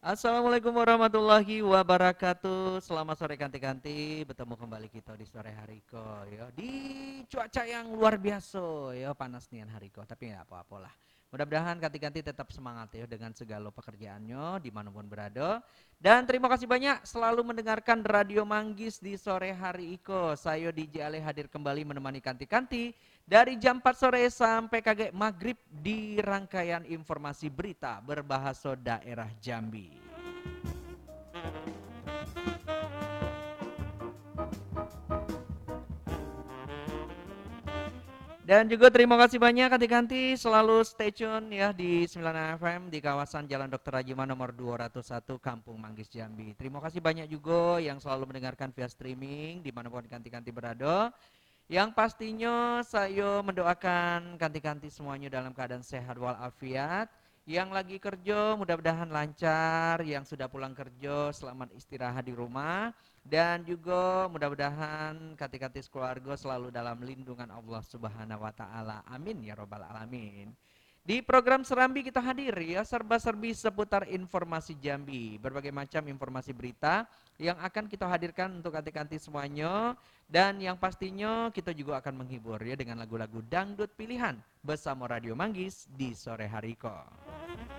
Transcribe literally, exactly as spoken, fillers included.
Assalamualaikum warahmatullahi wabarakatuh. Selamat sore kanti-kanti. Bertemu kembali kita di sore hariko ya. Di cuaca yang luar biasa ya, panas nian hariko, tapi nggak apa-apa lah. Mudah-mudahan kanti-kanti tetap semangat ya dengan segala pekerjaannya dimanapun berada. Dan terima kasih banyak selalu mendengarkan Radio Manggis di sore hari iko. Saya D J Ale hadir kembali menemani kanti-kanti dari jam empat sore sampai kagak maghrib di rangkaian informasi berita berbahasa daerah Jambi. Dan juga terima kasih banyak kanti-kanti selalu stay tune ya di sembilan F M di kawasan Jalan Dokter Rajima nomor dua ratus satu Kampung Manggis Jambi. Terima kasih banyak juga yang selalu mendengarkan via streaming dimanapun kanti-kanti berada. Yang pastinya saya mendoakan kanti-kanti semuanya dalam keadaan sehat walafiat. Yang lagi kerja mudah-mudahan lancar, yang sudah pulang kerja selamat istirahat di rumah. Dan juga mudah-mudahan kanti-kanti keluarga selalu dalam lindungan Allah Subhanahu wa taala. Amin ya robbal alamin. Di program Serambi kita hadir ya, serba-serbi seputar informasi Jambi. Berbagai macam informasi berita yang akan kita hadirkan untuk kanti-kanti semuanya. Dan yang pastinya kita juga akan menghibur ya dengan lagu-lagu dangdut pilihan bersama Radio Manggis di sore hari ko.